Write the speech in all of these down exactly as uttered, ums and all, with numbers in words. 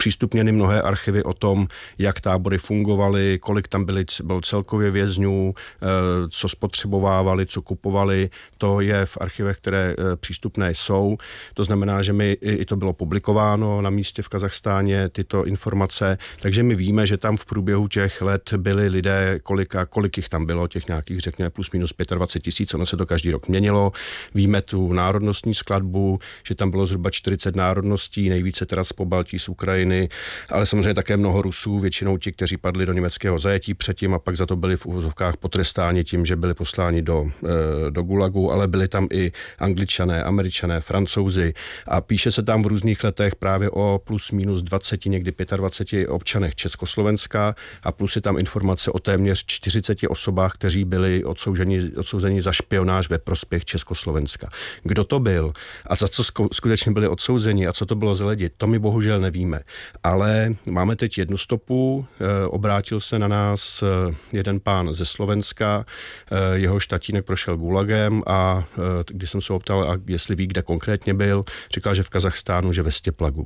přístupněny mnohé archivy o tom, jak tábory fungovaly, kolik tam byly, bylo celkově vězňů, co spotřebovávali, co kupovali. To je v archivech, které přístupné jsou. To znamená, že my, i to bylo publikováno na místě v Kazachstáně, tyto informace, takže my víme, že tam v průběhu těch let byli lidé, kolik, a kolik jich tam bylo, těch nějakých, řekněme, plus minus dvacet pět tisíc, ono se to každý rok měnilo. Víme tu národnostní skladbu, že tam bylo zhruba čtyřicet národností, nejvíce teda z Pobaltí, z Ukrajiny, ale samozřejmě také mnoho Rusů, většinou ti, kteří padli do německého zajetí předtím a pak za to byli v uvozovkách potrestáni tím, že byli posláni do, do Gulagu, ale byli tam i Angličané, Američané, Francouzi a píše se tam v různých letech právě o plus minus dvacet, někdy dvacet pět občanech Československa a plus je tam informace o téměř čtyřiceti osobách, kteří byli odsouzeni, odsouzeni za špionáž ve prospěch Československa. Kdo to byl a za co skutečně byli odsouzeni a co to bylo za lidi, to my bohužel nevíme. Ale máme teď jednu stopu, obrátil se na nás jeden pán ze Slovenska, jeho tatínek prošel Gulagem a když jsem se ho ptal, a jestli ví, kde konkrétně byl, říkal, že v Kazachstánu, že ve Stěplagu.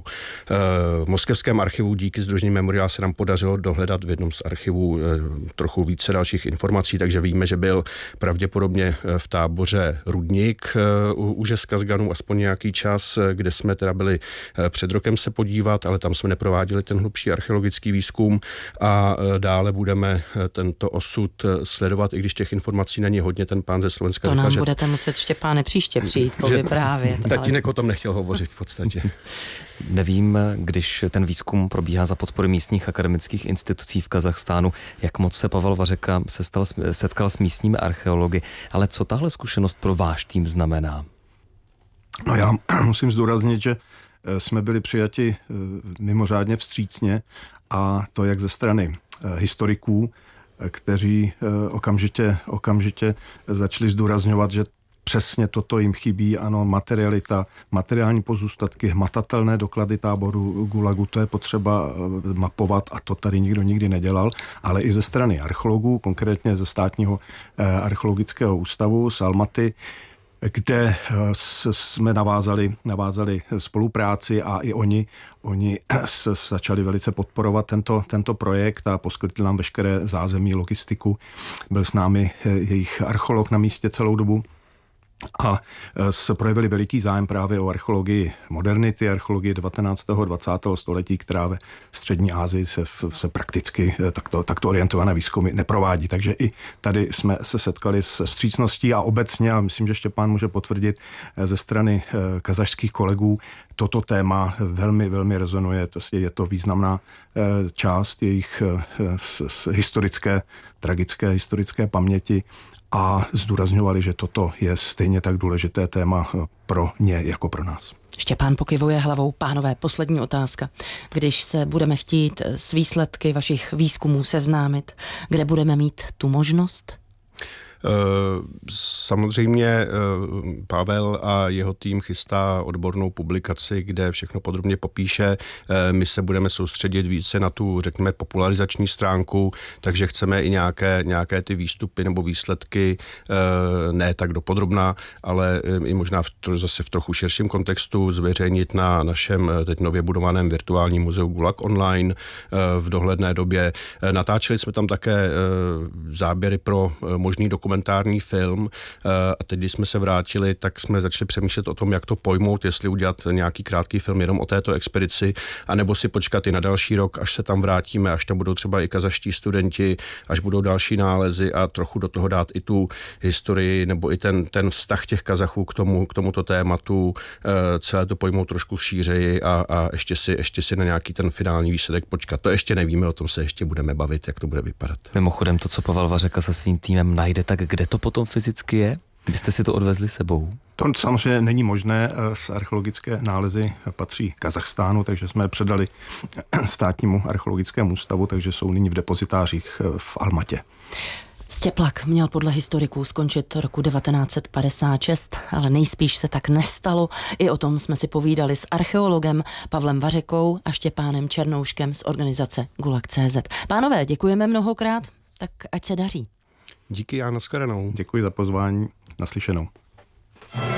V moskevském archivu díky Sdružení Memoriál se nám podařilo dohledat v jednom z archivů trochu více dalších informací, takže víme, že byl pravděpodobně v táboře Rudník u Úžeskazganu aspoň nějaký čas, kde jsme teda byli před rokem se podívat, ale tam jsme neprováděli ten hlubší archeologický výzkum a dále budeme tento osud sledovat, i když těch informací není hodně. Ten pán ze Slovenska to říkal, nám že... budete muset, Štěpáne, příště přijít povyprávět. Tatínek ale... o tom nechtěl hovořit v podstatě. Nevím, když ten výzkum probíhá za podpory místních akademických institucí v Kazachstánu, jak moc se Pavel Vařeka se stal, setkal s místními archeology, ale co tahle zkušenost pro váš tým znamená? No já musím zdůraznit, že jsme byli přijati mimořádně vstřícně a to jak ze strany historiků, kteří okamžitě, okamžitě začali zdůrazňovat, že přesně toto jim chybí, ano, materialita, materiální pozůstatky, hmatatelné doklady táboru Gulagu, to je potřeba mapovat a to tady nikdo nikdy nedělal, ale i ze strany archeologů, konkrétně ze státního archeologického ústavu z Almaty, kde jsme navázali, navázali spolupráci a i oni, oni začali velice podporovat tento, tento projekt a poskytli nám veškeré zázemí, logistiku. Byl s námi jejich archeolog na místě celou dobu. A se projevili veliký zájem právě o archeologii modernity, archeologii devatenáctého dvacátého století, která ve střední Asii se, se prakticky takto, takto orientované výzkumy neprovádí. Takže i tady jsme se setkali se vstřícností a obecně, a myslím, že Štěpán může potvrdit, ze strany kazašských kolegů toto téma velmi, velmi rezonuje. To je to významná část jejich historické, tragické historické paměti. A zdůrazňovali, že toto je stejně tak důležité téma pro ně jako pro nás. Štěpán pokyvuje hlavou. Pánové, poslední otázka. Když se budeme chtít s výsledky vašich výzkumů seznámit, kde budeme mít tu možnost? Samozřejmě Pavel a jeho tým chystá odbornou publikaci, kde všechno podrobně popíše. My se budeme soustředit více na tu, řekněme, popularizační stránku, takže chceme i nějaké, nějaké ty výstupy nebo výsledky, ne tak dopodrobná, ale i možná v, zase v trochu širším kontextu zveřejnit na našem teď nově budovaném virtuálním muzeu Gulag online v dohledné době. Natáčeli jsme tam také záběry pro možný dokument dokumentární film a teď, když jsme se vrátili, tak jsme začali přemýšlet o tom, jak to pojmout, jestli udělat nějaký krátký film jenom o této expedici, anebo si počkat i na další rok, až se tam vrátíme, až tam budou třeba i kazaští studenti, až budou další nálezy a trochu do toho dát i tu historii nebo i ten, ten vztah těch Kazachů k tomu, k tomuto tématu, celé to pojmout trošku šířeji a, a ještě, si, ještě si na nějaký ten finální výsledek počkat. To ještě nevíme, o tom se ještě budeme bavit, jak to bude vypadat. Mimochodem to, co Pavel Vařeka se svým týmem najde, tak kde to potom fyzicky je? Byste si to odvezli sebou? To samozřejmě není možné, z archeologické nálezy patří Kazachstánu, takže jsme je předali státnímu archeologickému ústavu, takže jsou nyní v depozitářích v Almatě. Stěplak měl podle historiků skončit roku devatenáct set padesát šest, ale nejspíš se tak nestalo. I o tom jsme si povídali s archeologem Pavlem Vařekou a Štěpánem Černouškem z organizace Gulag tečka cé zet. Pánové, děkujeme mnohokrát, tak ať se daří. Díky a nashledanou. Děkuji za pozvání, naslyšenou.